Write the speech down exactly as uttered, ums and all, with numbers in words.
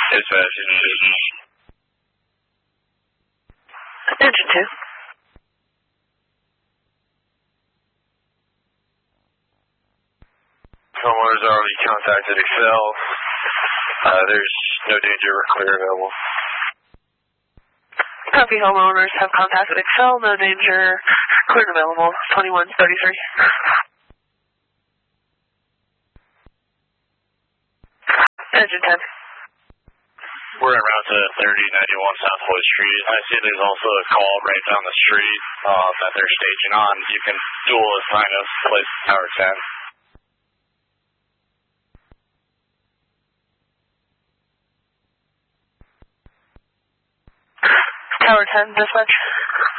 Dispatch, engine Engine two. Homeowners already contacted Excel. Uh, there's no danger, we're clear available. Copy, homeowners have contacted Excel, no danger, cleared available, twenty-one thirty-three. Engine ten. We're en route to thirty ninety-one South Floyd Street. I see there's also a call right down the street uh, that they're staging on. You can dual assign us place Tower ten. Tower ten, dispatch.